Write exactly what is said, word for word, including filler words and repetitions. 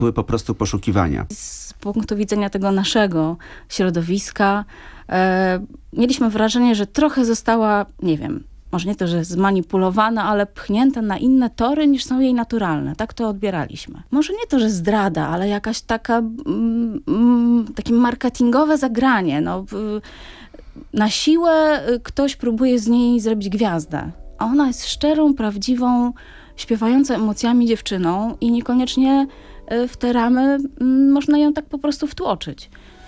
były po prostu poszukiwania. Z punktu widzenia tego naszego środowiska e, mieliśmy wrażenie, że trochę została, nie wiem, może nie to, że zmanipulowana, ale pchnięta na inne tory niż są jej naturalne. Tak to odbieraliśmy. Może nie to, że zdrada, ale jakaś taka mm, mm, takie marketingowe zagranie. No, y, na siłę ktoś próbuje z niej zrobić gwiazdę. A ona jest szczerą, prawdziwą, śpiewającą emocjami dziewczyną i niekoniecznie w te ramy można ją tak po prostu wtłoczyć.